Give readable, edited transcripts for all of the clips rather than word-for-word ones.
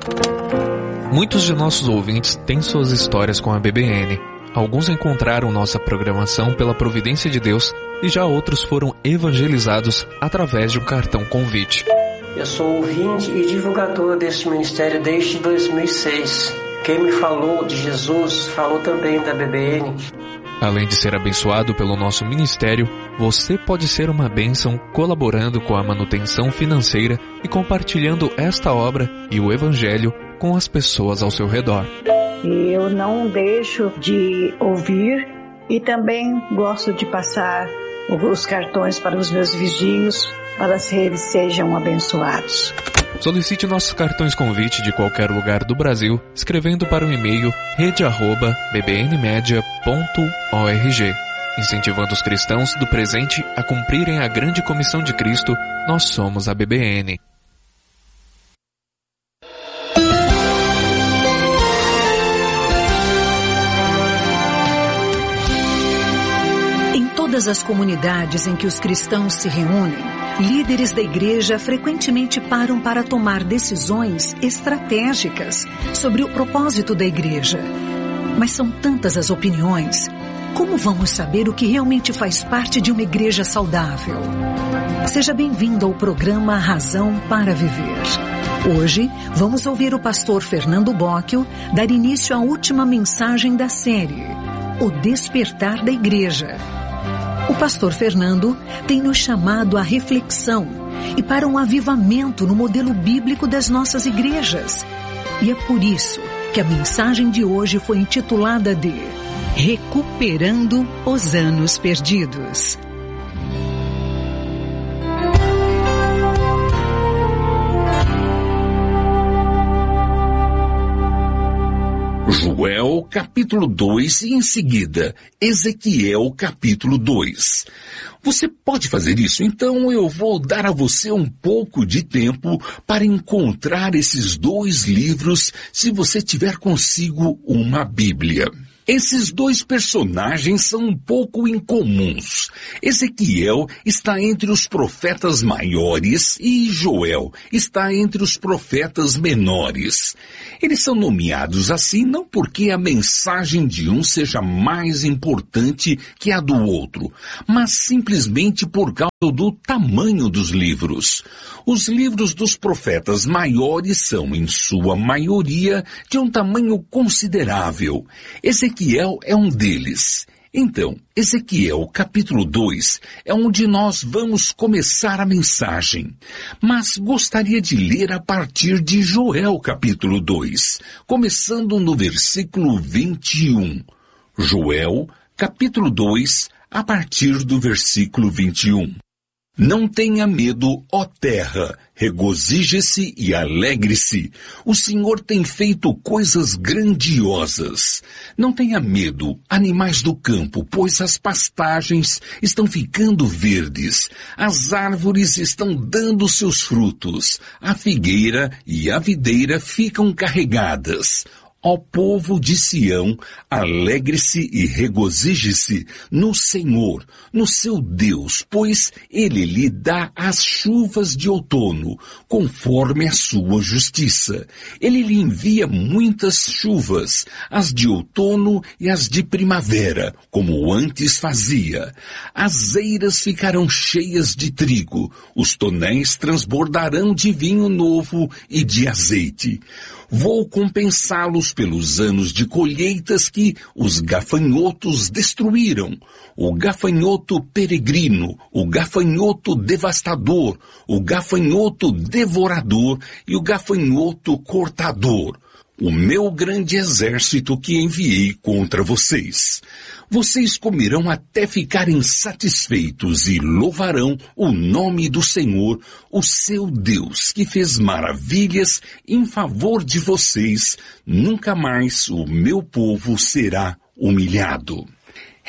Muitos de nossos ouvintes têm suas histórias com a BBN. Alguns encontraram nossa programação pela providência de Deus e já outros foram evangelizados através de um cartão convite. Eu sou ouvinte e divulgador deste ministério desde 2006. Quem me falou de Jesus falou também da BBN. Além de ser abençoado pelo nosso ministério, você pode ser uma bênção colaborando com a manutenção financeira e compartilhando esta obra e o Evangelho com as pessoas ao seu redor. Eu não deixo de ouvir e também gosto de passar os cartões para os meus vizinhos para que eles sejam abençoados. Solicite nossos cartões convite de qualquer lugar do Brasil, escrevendo para o e-mail rede@bbnmedia.org. Incentivando os cristãos do presente a cumprirem a grande comissão de Cristo, nós somos a BBN. Em todas as comunidades em que os cristãos se reúnem, líderes da igreja frequentemente param para tomar decisões estratégicas sobre o propósito da igreja. Mas são tantas as opiniões. Como vamos saber o que realmente faz parte de uma igreja saudável? Seja bem-vindo ao programa Razão para Viver. Hoje, vamos ouvir o pastor Fernando Bocchio dar início à última mensagem da série, O Despertar da Igreja. O pastor Fernando tem nos chamado à reflexão e para um avivamento no modelo bíblico das nossas igrejas. E é por isso que a mensagem de hoje foi intitulada de Recuperando os Anos Perdidos. Joel capítulo 2 e em seguida Ezequiel capítulo 2. Você pode fazer isso? Então eu vou dar a você um pouco de tempo para encontrar esses dois livros se você tiver consigo uma Bíblia. Esses dois personagens são um pouco incomuns. Ezequiel está entre os profetas maiores e Joel está entre os profetas menores. Eles são nomeados assim não porque a mensagem de um seja mais importante que a do outro, mas simplesmente por causa do tamanho dos livros. Os livros dos profetas maiores são, em sua maioria, de um tamanho considerável. Ezequiel é um deles. Então, Ezequiel capítulo 2 é onde nós vamos começar a mensagem. Mas gostaria de ler a partir de Joel capítulo 2, começando no versículo 21. Joel capítulo 2, a partir do versículo 21. Não tenha medo, ó terra, regozije-se e alegre-se. O Senhor tem feito coisas grandiosas. Não tenha medo, animais do campo, pois as pastagens estão ficando verdes. As árvores estão dando seus frutos. A figueira e a videira ficam carregadas. Ó povo de Sião, alegre-se e regozije-se no Senhor, no seu Deus, pois Ele lhe dá as chuvas de outono, conforme a sua justiça. Ele lhe envia muitas chuvas, as de outono e as de primavera, como antes fazia. As eiras ficarão cheias de trigo, os tonéis transbordarão de vinho novo e de azeite. Vou compensá-los pelos anos de colheitas que os gafanhotos destruíram. O gafanhoto peregrino, o gafanhoto devastador, o gafanhoto devorador e o gafanhoto cortador. O meu grande exército que enviei contra vocês. Vocês comerão até ficarem satisfeitos e louvarão o nome do Senhor, o seu Deus, que fez maravilhas em favor de vocês. Nunca mais o meu povo será humilhado.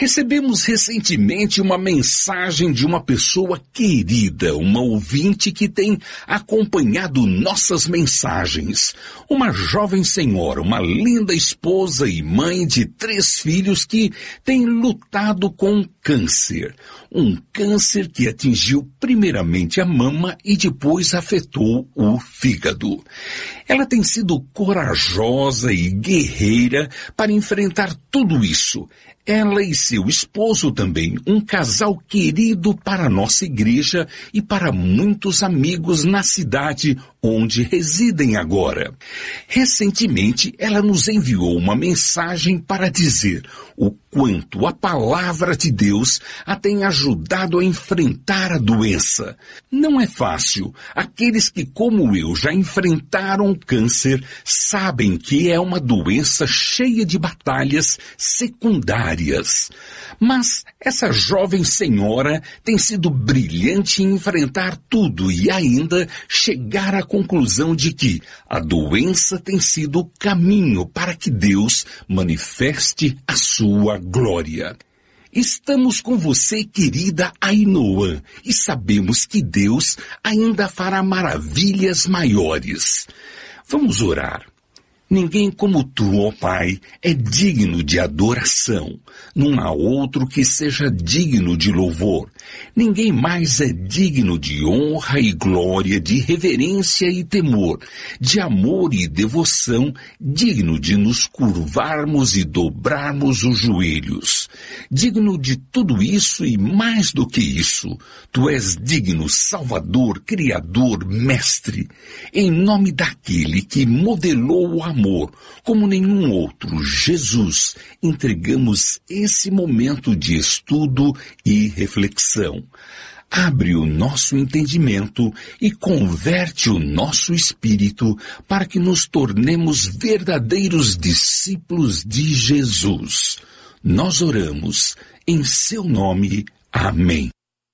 Recebemos recentemente uma mensagem de uma pessoa querida, uma ouvinte que tem acompanhado nossas mensagens. Uma jovem senhora, uma linda esposa e mãe de 3 filhos que tem lutado com câncer. Um câncer que atingiu primeiramente a mama e depois afetou o fígado. Ela tem sido corajosa e guerreira para enfrentar tudo isso. Ela e seu esposo também, um casal querido para a nossa igreja e para muitos amigos na cidade onde residem agora. Recentemente, ela nos enviou uma mensagem para dizer o quanto a palavra de Deus a tem ajudado a enfrentar a doença. Não é fácil. Aqueles que, como eu, já enfrentaram o câncer, sabem que é uma doença cheia de batalhas secundárias. Mas essa jovem senhora tem sido brilhante em enfrentar tudo e ainda chegar à conclusão de que a doença tem sido o caminho para que Deus manifeste a sua glória. Estamos com você, querida Ainoã, e sabemos que Deus ainda fará maravilhas maiores. Vamos orar. Ninguém como tu, ó Pai, é digno de adoração. Não há outro que seja digno de louvor. Ninguém mais é digno de honra e glória, de reverência e temor, de amor e devoção, digno de nos curvarmos e dobrarmos os joelhos. Digno de tudo isso e mais do que isso, tu és digno, Salvador, Criador, Mestre. Em nome daquele que modelou o amor, como nenhum outro, Jesus, entregamos esse momento de estudo e reflexão. Abre o nosso entendimento e converte o nosso espírito para que nos tornemos verdadeiros discípulos de Jesus. Nós oramos em seu nome. Amém.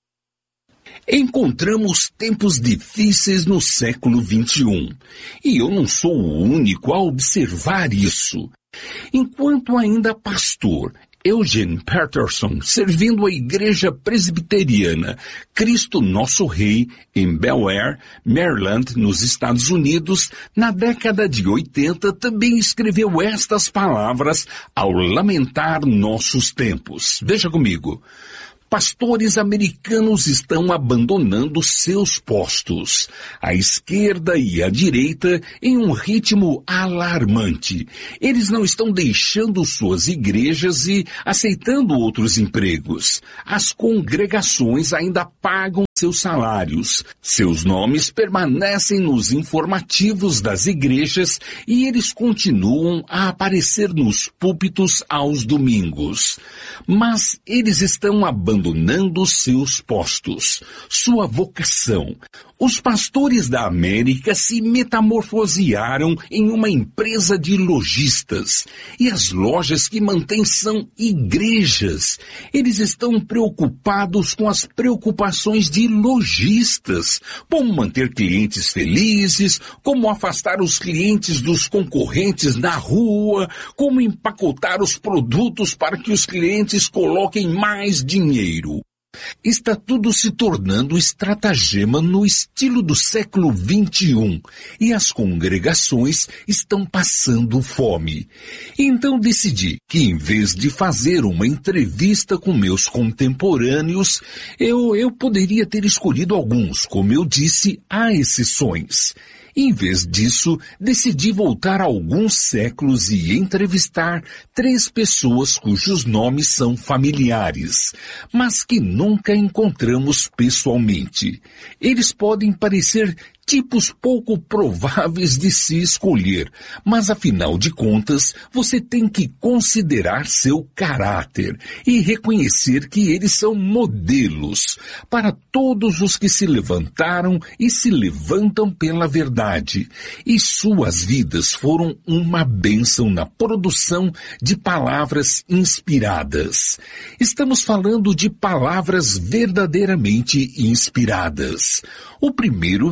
Encontramos tempos difíceis no século XXI, e eu não sou o único a observar isso. Enquanto ainda pastor, Eugene Peterson, servindo a Igreja Presbiteriana Cristo Nosso Rei, em Bel Air, Maryland, nos Estados Unidos, na década de 80, também escreveu estas palavras ao lamentar nossos tempos. Veja comigo. Pastores americanos estão abandonando seus postos, a esquerda e a direita, em um ritmo alarmante. Eles não estão deixando suas igrejas e aceitando outros empregos. As congregações ainda pagam seus salários. Seus nomes permanecem nos informativos das igrejas e eles continuam a aparecer nos púlpitos aos domingos. Mas eles estão abandonando seus postos, sua vocação. Os pastores da América se metamorfosearam em uma empresa de lojistas. E as lojas que mantêm são igrejas. Eles estão preocupados com as preocupações de lojistas. Como manter clientes felizes, como afastar os clientes dos concorrentes na rua, como empacotar os produtos para que os clientes coloquem mais dinheiro. Está tudo se tornando estratagema no estilo do século XXI e as congregações estão passando fome. Então decidi que em vez de fazer uma entrevista com meus contemporâneos, eu poderia ter escolhido alguns, como eu disse, há exceções. Em vez disso, decidi voltar a alguns séculos e entrevistar 3 pessoas cujos nomes são familiares, mas que nunca encontramos pessoalmente. Eles podem parecer tipos pouco prováveis de se escolher, mas afinal de contas, você tem que considerar seu caráter e reconhecer que eles são modelos para todos os que se levantaram e se levantam pela verdade. E suas vidas foram uma bênção na produção de palavras inspiradas. Estamos falando de palavras verdadeiramente inspiradas. O primeiro será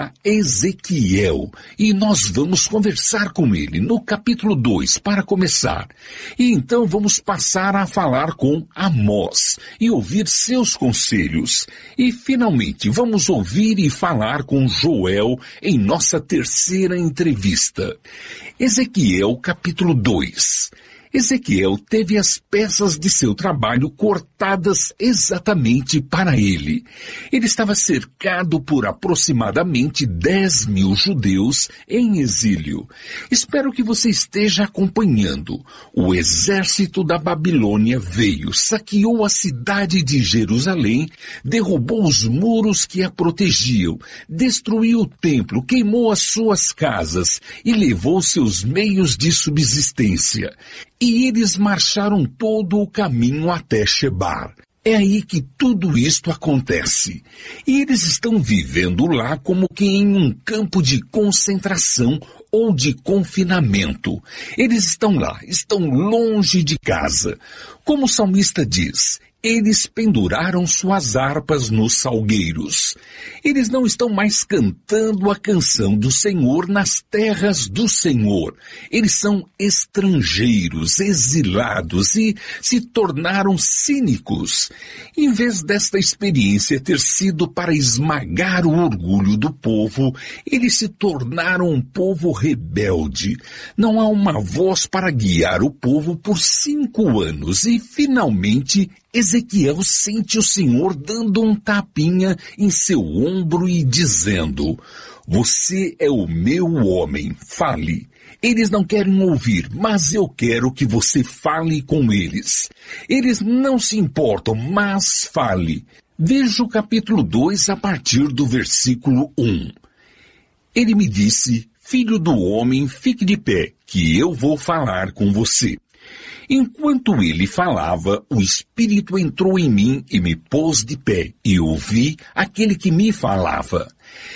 a Ezequiel e nós vamos conversar com ele no capítulo 2 para começar. E então vamos passar a falar com Amós e ouvir seus conselhos. E finalmente vamos ouvir e falar com Joel em nossa terceira entrevista. Ezequiel capítulo 2. Ezequiel teve as peças de seu trabalho cortadas exatamente para ele. Ele estava cercado por aproximadamente 10.000 judeus em exílio. Espero que você esteja acompanhando. O exército da Babilônia veio, saqueou a cidade de Jerusalém, derrubou os muros que a protegiam, destruiu o templo, queimou as suas casas e levou seus meios de subsistência. E eles marcharam todo o caminho até Shebar. É aí que tudo isto acontece. E eles estão vivendo lá como que em um campo de concentração ou de confinamento. Eles estão lá, estão longe de casa. Como o salmista diz, eles penduraram suas harpas nos salgueiros. Eles não estão mais cantando a canção do Senhor nas terras do Senhor. Eles são estrangeiros, exilados e se tornaram cínicos. Em vez desta experiência ter sido para esmagar o orgulho do povo, eles se tornaram um povo rebelde. Não há uma voz para guiar o povo por 5 anos e, finalmente, Ezequiel sente o Senhor dando um tapinha em seu ombro e dizendo: "Você é o meu homem, fale. Eles não querem ouvir, mas eu quero que você fale com eles. Eles não se importam, mas fale." Veja o capítulo 2 a partir do versículo 1. Ele me disse: "Filho do homem, fique de pé, que eu vou falar com você." Enquanto ele falava, o Espírito entrou em mim e me pôs de pé, e ouvi aquele que me falava.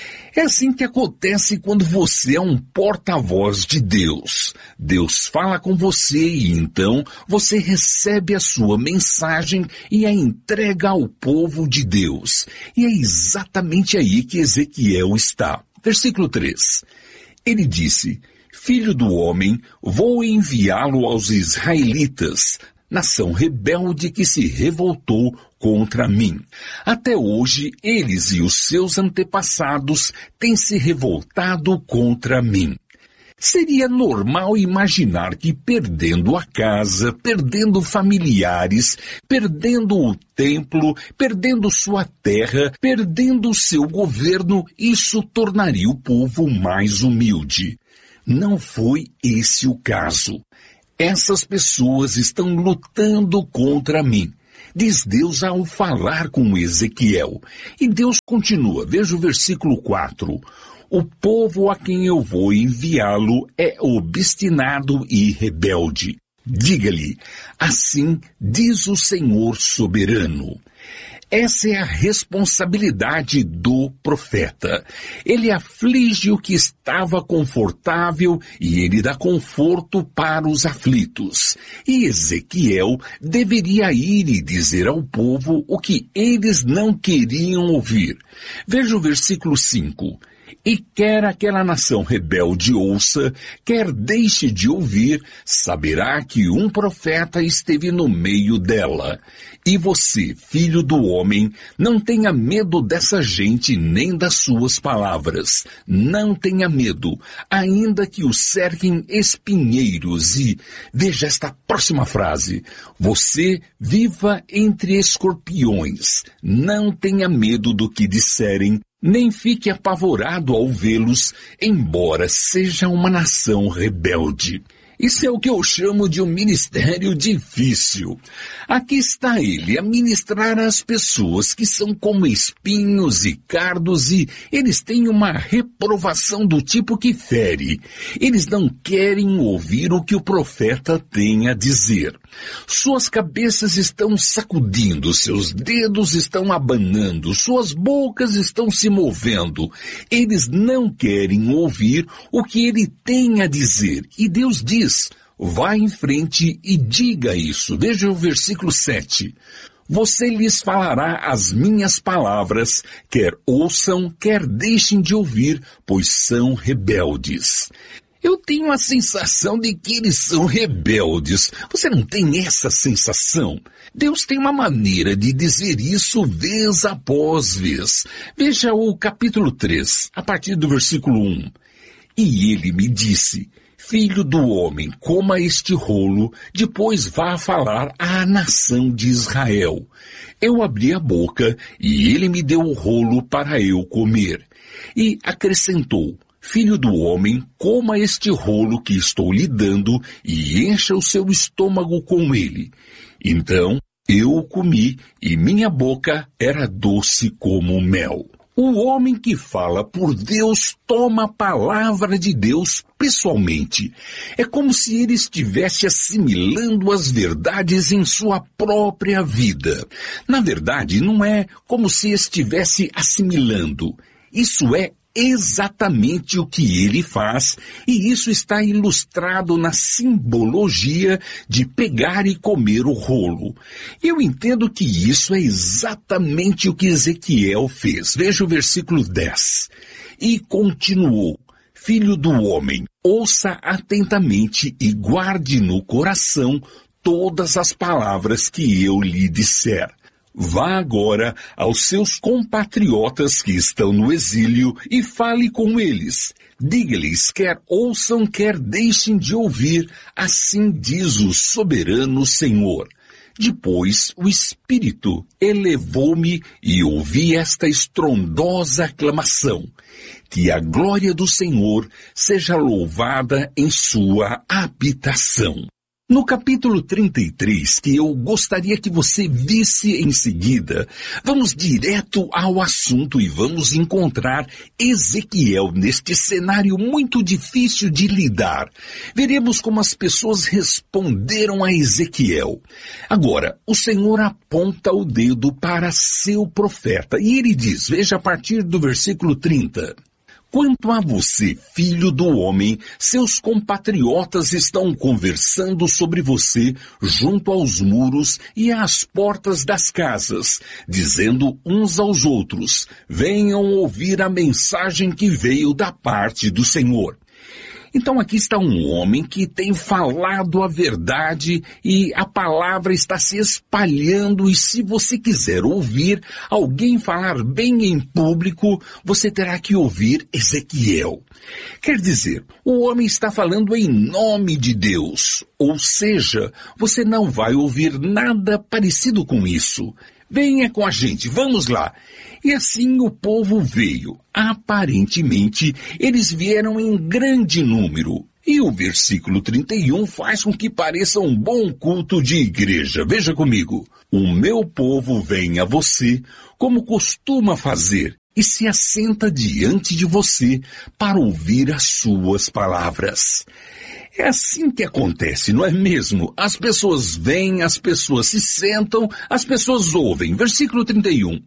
É assim que acontece quando você é um porta-voz de Deus. Deus fala com você e então você recebe a sua mensagem e a entrega ao povo de Deus. E é exatamente aí que Ezequiel está. Versículo 3. Ele disse: "Filho do homem, vou enviá-lo aos israelitas, nação rebelde que se revoltou contra mim. Até hoje, eles e os seus antepassados têm se revoltado contra mim." Seria normal imaginar que perdendo a casa, perdendo familiares, perdendo o templo, perdendo sua terra, perdendo seu governo, isso tornaria o povo mais humilde. Não foi esse o caso. Essas pessoas estão lutando contra mim, diz Deus ao falar com Ezequiel. E Deus continua, veja o versículo 4. "O povo a quem eu vou enviá-lo é obstinado e rebelde. Diga-lhe, assim diz o Senhor soberano." Essa é a responsabilidade do profeta. Ele aflige o que estava confortável e ele dá conforto para os aflitos. E Ezequiel deveria ir e dizer ao povo o que eles não queriam ouvir. Veja o versículo 5. "E quer aquela nação rebelde ouça, quer deixe de ouvir, saberá que um profeta esteve no meio dela. E você, filho do homem, não tenha medo dessa gente nem das suas palavras. Não tenha medo, ainda que o cerquem espinheiros." E veja esta próxima frase: "Você viva entre escorpiões. Não tenha medo do que disserem, nem fique apavorado ao vê-los, embora seja uma nação rebelde." Isso é o que eu chamo de um ministério difícil. Aqui está ele a ministrar às pessoas que são como espinhos e cardos e eles têm uma reprovação do tipo que fere. Eles não querem ouvir o que o profeta tem a dizer. Suas cabeças estão sacudindo, seus dedos estão abanando, suas bocas estão se movendo. Eles não querem ouvir o que ele tem a dizer. E Deus diz: "Vá em frente e diga isso." Veja o versículo 7. Você lhes falará as minhas palavras, quer ouçam, quer deixem de ouvir, pois são rebeldes. Eu tenho a sensação de que eles são rebeldes. Você não tem essa sensação? Deus tem uma maneira de dizer isso vez após vez. Veja o capítulo 3, a partir do versículo 1. E ele me disse: Filho do homem, coma este rolo, depois vá falar à nação de Israel. Eu abri a boca e ele me deu o rolo para eu comer. E acrescentou: Filho do homem, coma este rolo que estou lhe dando e encha o seu estômago com ele. Então eu o comi e minha boca era doce como mel. O homem que fala por Deus toma a palavra de Deus pessoalmente. É como se ele estivesse assimilando as verdades em sua própria vida. Na verdade, não é como se estivesse assimilando. Isso é exatamente o que ele faz, e isso está ilustrado na simbologia de pegar e comer o rolo. Eu entendo que isso é exatamente o que Ezequiel fez. Veja o versículo 10. E continuou: Filho do homem, ouça atentamente e guarde no coração todas as palavras que eu lhe disser. Vá agora aos seus compatriotas que estão no exílio e fale com eles. Diga-lhes, quer ouçam, quer deixem de ouvir, assim diz o soberano Senhor. Depois o Espírito elevou-me e ouvi esta estrondosa aclamação: que a glória do Senhor seja louvada em sua habitação. No capítulo 33, que eu gostaria que você visse em seguida, vamos direto ao assunto e vamos encontrar Ezequiel neste cenário muito difícil de lidar. Veremos como as pessoas responderam a Ezequiel. Agora, o Senhor aponta o dedo para seu profeta e ele diz, veja a partir do versículo 30. Quanto a você, filho do homem, seus compatriotas estão conversando sobre você junto aos muros e às portas das casas, dizendo uns aos outros: venham ouvir a mensagem que veio da parte do Senhor. Então aqui está um homem que tem falado a verdade e a palavra está se espalhando, e se você quiser ouvir alguém falar bem em público, você terá que ouvir Ezequiel. Quer dizer, o homem está falando em nome de Deus, ou seja, você não vai ouvir nada parecido com isso. Venha com a gente, vamos lá. E assim o povo veio. Aparentemente, eles vieram em grande número. E o versículo 31 faz com que pareça um bom culto de igreja. Veja comigo. O meu povo vem a você, como costuma fazer, e se assenta diante de você para ouvir as suas palavras. É assim que acontece, não é mesmo? As pessoas vêm, as pessoas se sentam, as pessoas ouvem. Versículo 31.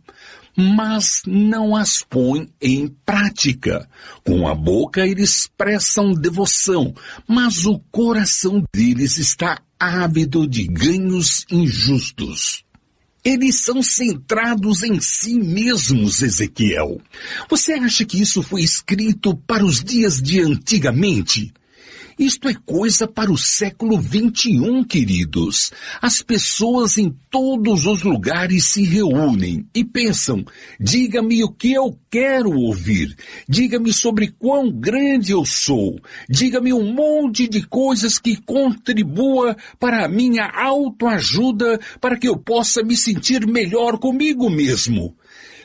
Mas não as põem em prática. Com a boca eles expressam devoção, mas o coração deles está ávido de ganhos injustos. Eles são centrados em si mesmos, Ezequiel. Você acha que isso foi escrito para os dias de antigamente? Isto é coisa para o século 21, queridos. As pessoas em todos os lugares se reúnem e pensam: diga-me o que eu quero ouvir. Diga-me sobre quão grande eu sou. Diga-me um monte de coisas que contribua para a minha autoajuda, para que eu possa me sentir melhor comigo mesmo.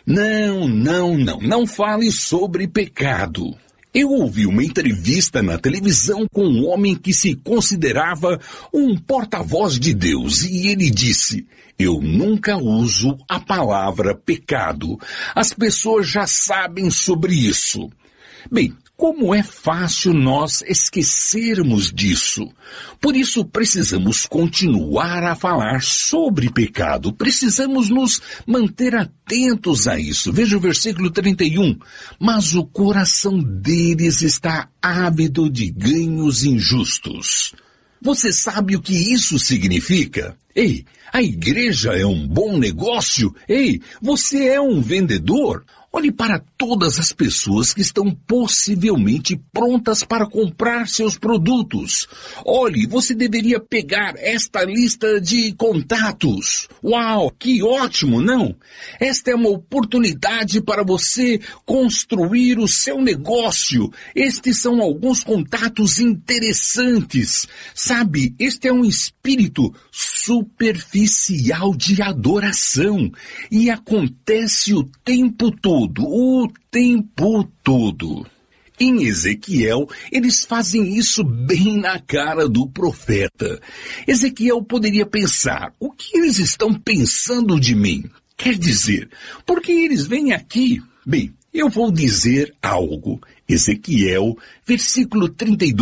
Não fale sobre pecado. Eu ouvi uma entrevista na televisão com um homem que se considerava um porta-voz de Deus e ele disse: eu nunca uso a palavra pecado. As pessoas já sabem sobre isso. Bem, como é fácil nós esquecermos disso. Por isso precisamos continuar a falar sobre pecado. Precisamos nos manter atentos a isso. Veja o versículo 31. Mas o coração deles está ávido de ganhos injustos. Você sabe o que isso significa? Ei, a igreja é um bom negócio? Ei, você é um vendedor? Olhe para todas as pessoas que estão possivelmente prontas para comprar seus produtos. Olhe, você deveria pegar esta lista de contatos. Uau, que ótimo, não? Esta é uma oportunidade para você construir o seu negócio. Estes são alguns contatos interessantes. Sabe, este é um espírito superficial de adoração e acontece o tempo todo. O tempo todo. Em Ezequiel, eles fazem isso bem na cara do profeta. Ezequiel poderia pensar, o que eles estão pensando de mim? Quer dizer, por que eles vêm aqui? Bem, eu vou dizer algo. Ezequiel, versículo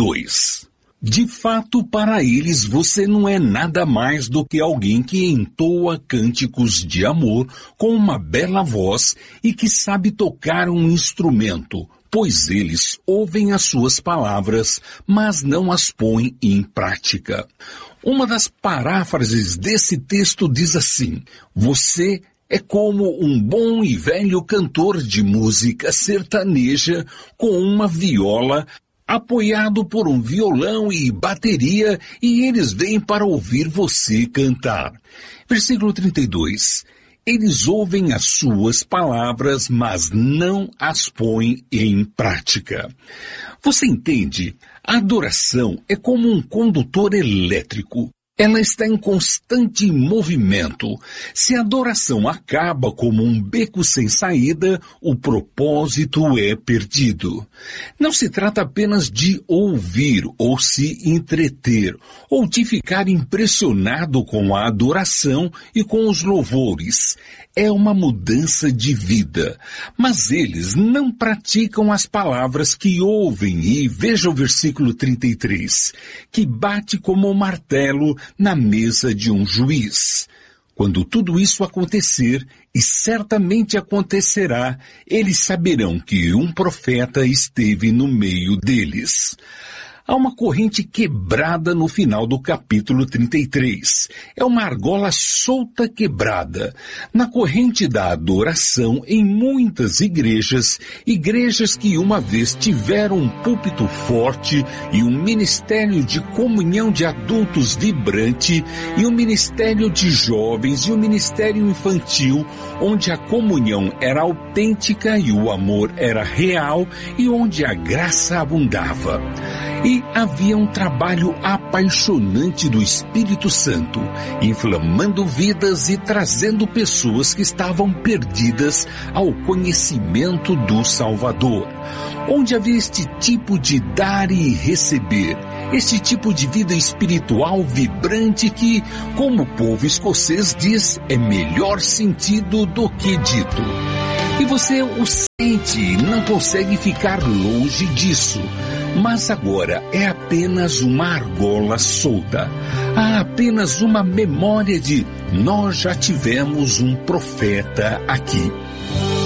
32. De fato, para eles você não é nada mais do que alguém que entoa cânticos de amor com uma bela voz e que sabe tocar um instrumento, pois eles ouvem as suas palavras, mas não as põem em prática. Uma das paráfrases desse texto diz assim: você é como um bom e velho cantor de música sertaneja com uma viola apoiado por um violão e bateria, e eles vêm para ouvir você cantar. Versículo 32. Eles ouvem as suas palavras, mas não as põem em prática. Você entende? A adoração é como um condutor elétrico. Ela está em constante movimento. Se a adoração acaba como um beco sem saída, o propósito é perdido. Não se trata apenas de ouvir ou se entreter, ou de ficar impressionado com a adoração e com os louvores. É uma mudança de vida. Mas eles não praticam as palavras que ouvem e veja o versículo 33, que bate como um martelo na mesa de um juiz. Quando tudo isso acontecer, e certamente acontecerá, eles saberão que um profeta esteve no meio deles. Há uma corrente quebrada no final do capítulo 33. É uma argola solta quebrada. Na corrente da adoração em muitas igrejas que uma vez tiveram um púlpito forte e um ministério de comunhão de adultos vibrante e um ministério de jovens e um ministério infantil, onde a comunhão era autêntica e o amor era real e onde a graça abundava. E havia um trabalho apaixonante do Espírito Santo, inflamando vidas e trazendo pessoas que estavam perdidas ao conhecimento do Salvador. Onde havia este tipo de dar e receber, este tipo de vida espiritual vibrante que, como o povo escocês diz, é melhor sentido do que dito. E você o sente e não consegue ficar longe disso. Mas agora é apenas uma argola solta. Há apenas uma memória de nós já tivemos um profeta aqui.